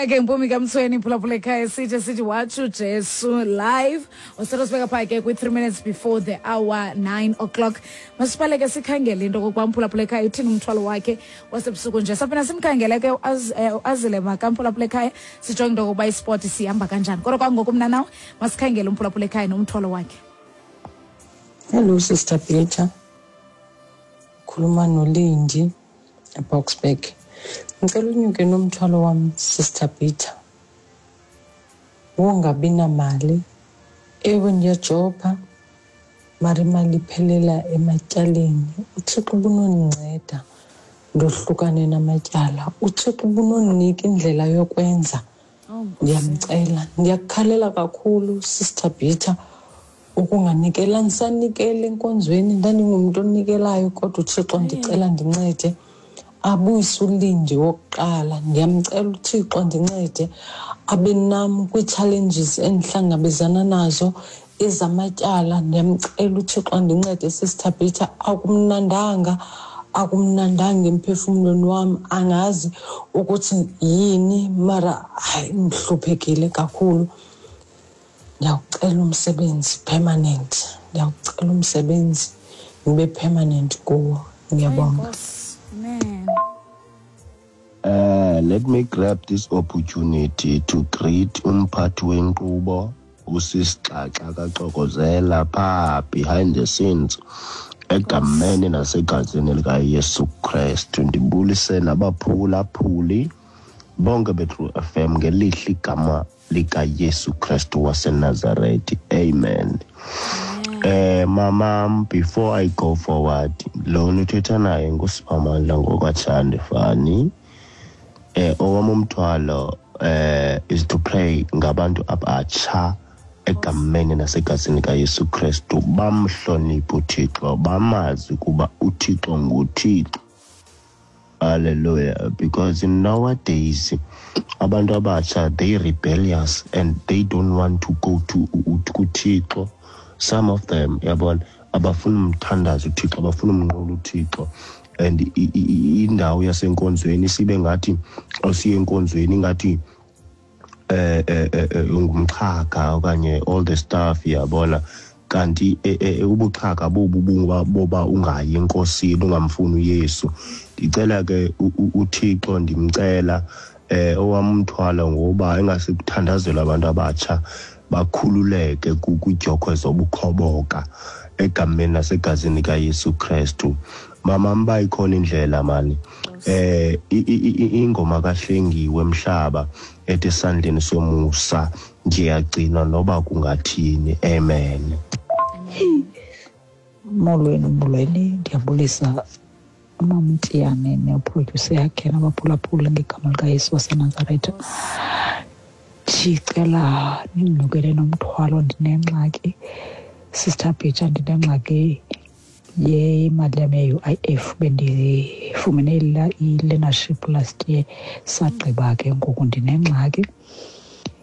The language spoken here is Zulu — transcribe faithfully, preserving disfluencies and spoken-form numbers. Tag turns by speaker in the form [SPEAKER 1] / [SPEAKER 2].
[SPEAKER 1] ke Mpumi kaMthweni phulaphula ekhaya sithi sithi watsho Jesu live osero sibeka pha ke kwi three minutes before the hour nine o'clock. Masipale ke sikhangele into kokuba mphulaphula ekhaya uthini umthwalo wakhe wasebusuku nje. Saphina simkhangele ke azile makamphulaphula ekhaya sijonge into kokuba isport sihamba kanjani. Kodwa kwangoku mna nawe masikhangele umphulaphula ekhaya nomthwalo wakhe.
[SPEAKER 2] Hello Sister Peter. Khuluma noLindi eBoxburg. Ngicela unyuke nomthwalo wami Sister Peter. Wongabi namali. Ewe ngiyajoba. Mari imali iphelela ematyaleni. uThixo ubunoninceda ndohlukane namatyala. uThixo ubunoninika indlela yokwenza. Ngiyamcela, ngiyakukhalela kakhulu Sister Peter. Ukunganikela nisanikele enkonzweni ndandingumuntu onikelayo kodwa uThixo ndicela ndincede. Abuyise uLindi wokuqala ngiyamcela uThixo ndincede abe nami kwi-challenges endihlangabezana nazo ezamatyala. Ngiyamcela uThixo ndincede Sister Peter. Akumnandanga akumnandanga emphefumulweni wami, angazi ukuthi yini mara hayi ngihluphekile kakhulu. Ngiyacela umsebenzi permanent. Ngiyacela umsebenzi ngibe permanent kuwo. Ngiyabonga.
[SPEAKER 1] Amen.
[SPEAKER 3] Uh, let me grab this opportunity to greet umphathi wenkqubo usisixaxa kaxokozela pha behind the scenes egameni nasegazini likaYesu Kristu. Ndibulise nabaphulaphuli bonke beTrue F M ngelihle igama likaYesu Kristu waseNazaretha. Amen. Eh mama, before I go forward, lo nithetha naye nguSiphamandla ngokwatshande fani. Eh owami umthwalo eh is to pray ngabantu abatsha egameni nasegazini kaYesu Kristu, bamhloniphe uThixo, bamazi kuba uThixo nguThixo. Hallelujah. Because in nowadays abantu abatsha, they rebellious and they don't want to go to uThixo. Some of them yabona abafuna umthandazo uThixo, abafuna umnqolo uThixo, and indawo yasenkonzweni sibe ngathi osiye enkonzweni ngathi eh eh ungumxhaka okanye all the stuff yabona. Kanti ubuxhaka bobu boba ungayi enkosini ungamfuni uYesu. Ndicela ke uThixo ndimcela eh owami umthwalo ngoba engasikuthandazela abantu abatsha bakhululeke kudyokwe zobukhoboka egameni nasegazini kaYesu Kristu. Mama mba ikhona indlela mani eh ingoma kaHlengiwe Mhlaba ethi esandleni somusa ngiyagcina noba kungathini. Amen.
[SPEAKER 2] Molweni molweni, ndiyabulisa uMamTiyane neproducer yakhe nabaphulaphula ngegama likaYesu waseNazaretha. Ndicela nimnukele nomthwalo, ndinengxaki Sister Peter, ndinengxaki yemali yami ye-U I F. Bendifumene i-learnership last year sagqiba ke ngoku ndinengxaki